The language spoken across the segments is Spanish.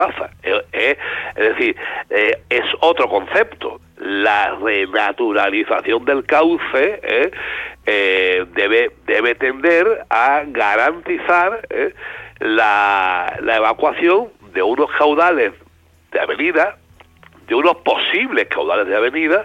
plaza. Es decir, es otro concepto. La renaturalización del cauce debe tender a garantizar la evacuación de unos caudales de avenida, de unos posibles caudales de avenida,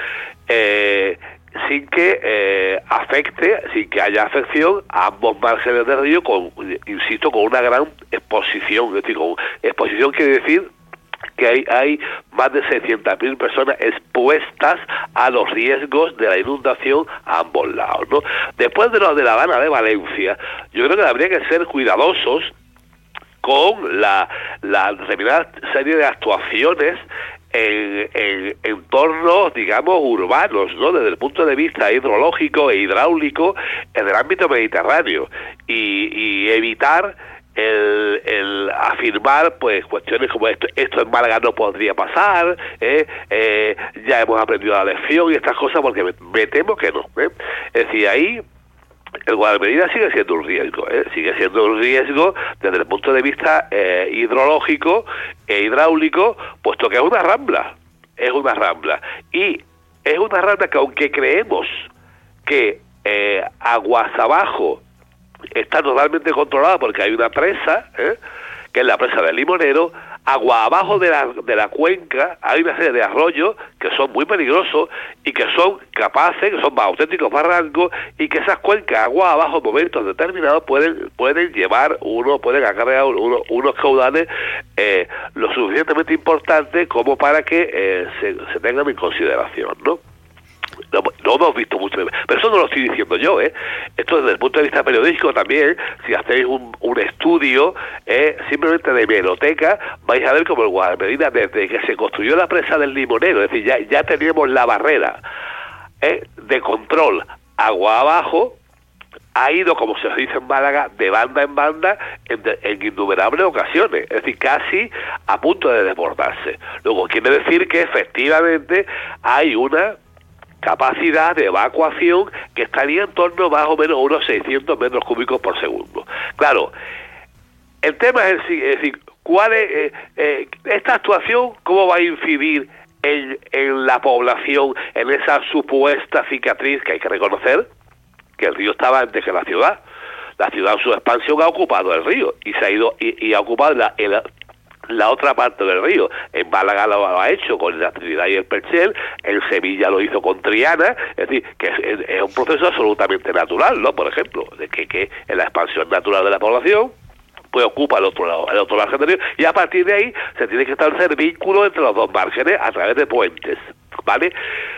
sin que sin que haya afección a ambos márgenes del río, insisto, con una gran exposición. Es decir, con exposición quiere decir que hay más de 600.000 personas expuestas a los riesgos de la inundación a ambos lados, ¿no? Después de lo de La Habana de Valencia, yo creo que habría que ser cuidadosos con la determinada serie de actuaciones en entornos, digamos, urbanos, ¿no? Desde el punto de vista hidrológico e hidráulico en el ámbito mediterráneo, y evitar el afirmar pues cuestiones como esto en Málaga no podría pasar, ya hemos aprendido la lección y estas cosas, porque me temo que no, Es decir, ahí el Guadalmedina sigue siendo un riesgo, sigue siendo un riesgo desde el punto de vista hidrológico e hidráulico, puesto que es una rambla, y es una rambla que, aunque creemos que aguas abajo está totalmente controlada porque hay una presa, que es la presa del Limonero, agua abajo de la cuenca hay una serie de arroyos que son muy peligrosos y que son capaces, que son auténticos barrancos, y que esas cuencas agua abajo en momentos determinados pueden acarrear unos caudales lo suficientemente importantes como para que se tengan en consideración, ¿no? No hemos visto mucho, pero eso no lo estoy diciendo yo, Esto desde el punto de vista periodístico también. Si hacéis un estudio simplemente de hemeroteca, vais a ver como el Guadalmedina, desde que se construyó la presa del Limonero, es decir, ya teníamos la barrera de control agua abajo, ha ido, como se dice en Málaga, de banda en banda en innumerables ocasiones, es decir, casi a punto de desbordarse. Luego quiere decir que efectivamente hay una capacidad de evacuación que estaría en torno más o menos a unos 600 metros cúbicos por segundo. Claro, el tema es decir, ¿cuál es esta actuación? ¿Cómo va a incidir en la población, en esa supuesta cicatriz que hay que reconocer que el río estaba antes que la ciudad? La ciudad en su expansión ha ocupado el río y se ha ido y ha ocupado la otra parte del río. En Málaga lo ha hecho con la Trinidad y el Perchel, en Sevilla lo hizo con Triana, es decir, que es un proceso absolutamente natural, ¿no? Por ejemplo, de que en la expansión natural de la población pues ocupa el otro margen del río, y a partir de ahí se tiene que establecer vínculo entre los dos márgenes a través de puentes, ¿vale?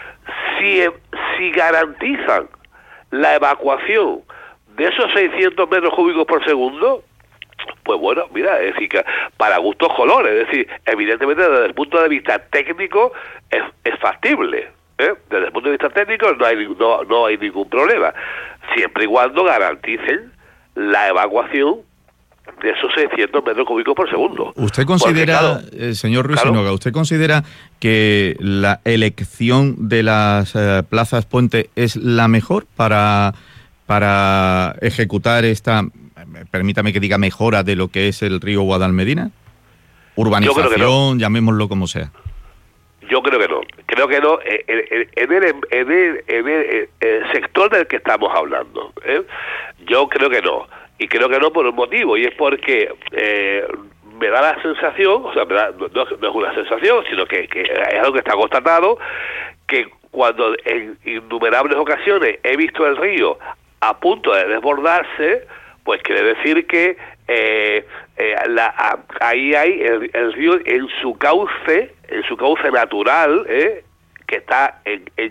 Si garantizan la evacuación de esos 600 metros cúbicos por segundo, pues bueno, mira, es decir, que para gustos colores, es decir, evidentemente desde el punto de vista técnico es factible, desde el punto de vista técnico no hay ningún problema, siempre y cuando garanticen la evacuación de esos 600 metros cúbicos por segundo. ¿Usted considera, señor Ruiz Sinoga, usted considera que la elección de las plazas puente es la mejor para ejecutar esta, permítame que diga, mejora de lo que es el río Guadalmedina? Urbanización, llamémoslo como sea. Yo creo que no. Creo que no en el sector del que estamos hablando. Yo creo que no. Y creo que no por un motivo, y es porque me da la sensación, o sea, no es una sensación, sino que es algo que está constatado, que cuando en innumerables ocasiones he visto el río a punto de desbordarse, pues quiere decir que ahí hay el río en su cauce natural, que está en